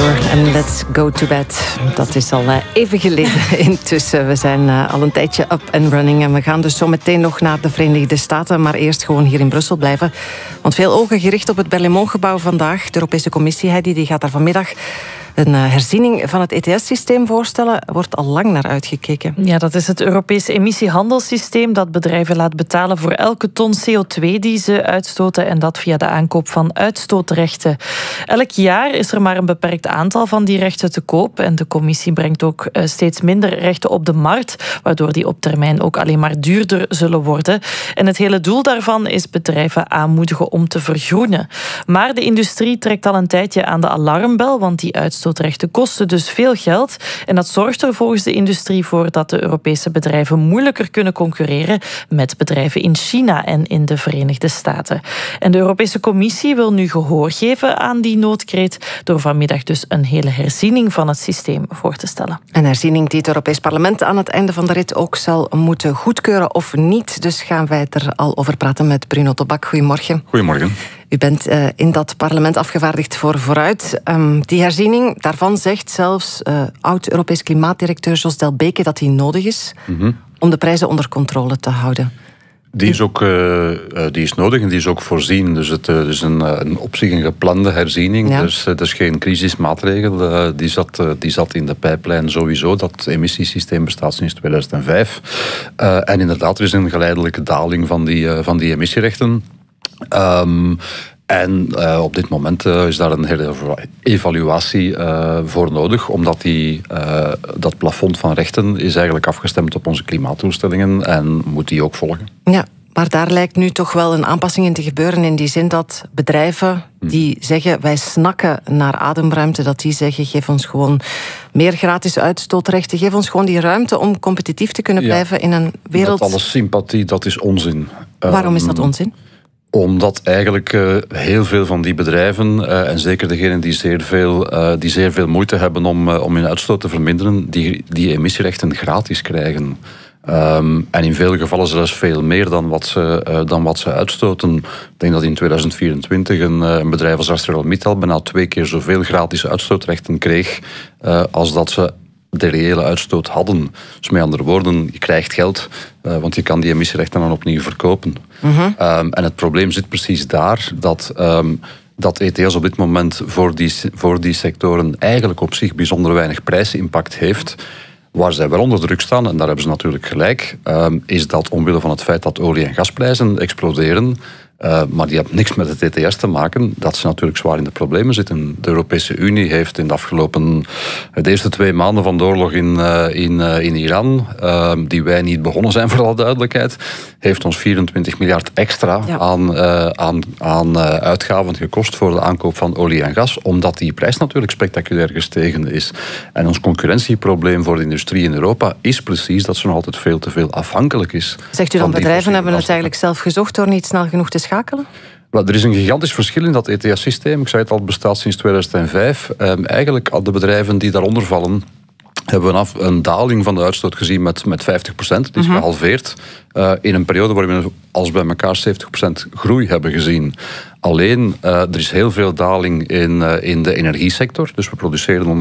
Cure en Let's Go to Bed. Dat is al even geleden intussen. We zijn al een tijdje up and running en we gaan dus zo meteen nog naar de Verenigde Staten, maar eerst gewoon hier in Brussel blijven. Want veel ogen gericht op het Berlaymont-gebouw vandaag. De Europese Commissie die gaat daar vanmiddag een herziening van het ETS-systeem voorstellen. Wordt al lang naar uitgekeken. Ja, dat is het Europese emissiehandelssysteem dat bedrijven laat betalen voor elke ton CO2 die ze uitstoten en dat via de aankoop van uitstootrechten. Elk jaar is er maar een beperkt aantal van die rechten te koop en de Commissie brengt ook steeds minder rechten op de markt, waardoor die op termijn ook alleen maar duurder zullen worden. En het hele doel daarvan is bedrijven aanmoedigen om te vergroenen. Maar de industrie trekt al een tijdje aan de alarmbel, want die uitstootrechten kosten dus veel geld. En dat zorgt er volgens de industrie voor dat de Europese bedrijven moeilijker kunnen concurreren met bedrijven in China en in de Verenigde Staten. En de Europese Commissie wil nu gehoor geven aan die noodkreet door vanmiddag dus een hele herziening van het systeem voor te stellen. Een herziening die het Europees Parlement aan het einde van de rit ook zal moeten goedkeuren of niet. Dus gaan wij het er al over praten met Bruno Tobak. Goedemorgen. Goedemorgen. U bent in dat parlement afgevaardigd voor Vooruit. Die herziening, daarvan zegt zelfs oud-Europees klimaatdirecteur Jos Delbeke dat die nodig is om de prijzen onder controle te houden. Die is nodig en die is ook voorzien. Dus het is een op zich een geplande herziening. Ja. Dus het is geen crisismaatregel. Die zat in de pijplijn sowieso. Dat emissiesysteem bestaat sinds 2005. En inderdaad, er is een geleidelijke daling van die emissierechten. En op dit moment is daar een hele evaluatie voor nodig, omdat dat plafond van rechten is eigenlijk afgestemd op onze klimaatdoelstellingen en moet die ook volgen. Ja, maar daar lijkt nu toch wel een aanpassing in te gebeuren, in die zin dat bedrijven die zeggen wij snakken naar ademruimte, dat die zeggen geef ons gewoon meer gratis uitstootrechten, geef ons gewoon die ruimte om competitief te kunnen blijven in een wereld... Met alle sympathie, dat is onzin. Waarom is dat onzin? Omdat eigenlijk heel veel van die bedrijven, en zeker degenen die zeer veel moeite hebben om hun uitstoot te verminderen, die emissierechten gratis krijgen. En in veel gevallen zelfs veel meer dan wat ze uitstoten. Ik denk dat in 2024 een bedrijf als ArcelorMittal bijna 2 keer zoveel gratis uitstootrechten kreeg als dat ze de reële uitstoot hadden. Dus met andere woorden, je krijgt geld, want je kan die emissierechten dan opnieuw verkopen. En het probleem zit precies daar, dat ETS op dit moment voor die sectoren eigenlijk op zich bijzonder weinig prijsimpact heeft. Waar zij wel onder druk staan, en daar hebben ze natuurlijk gelijk, is dat omwille van het feit dat olie- en gasprijzen exploderen, maar die hebben niks met het ETS te maken, dat ze natuurlijk zwaar in de problemen zitten. De Europese Unie heeft in de eerste 2 maanden van de oorlog in Iran, die wij niet begonnen zijn voor alle duidelijkheid, heeft ons 24 miljard extra aan uitgaven gekost voor de aankoop van olie en gas, omdat die prijs natuurlijk spectaculair gestegen is. En ons concurrentieprobleem voor de industrie in Europa is precies dat ze nog altijd veel te veel afhankelijk is. Zegt u dan bedrijven hebben het eigenlijk zelf gezocht door niet snel genoeg te schakelen? Wel, er is een gigantisch verschil in dat ETS-systeem. Ik zei het al, het bestaat sinds 2005. Eigenlijk al de bedrijven die daaronder vallen, hebben we een daling van de uitstoot gezien met 50%. Die is gehalveerd. In een periode waarin we als bij elkaar 70% groei hebben gezien. Alleen, er is heel veel daling in de energiesector. Dus we produceren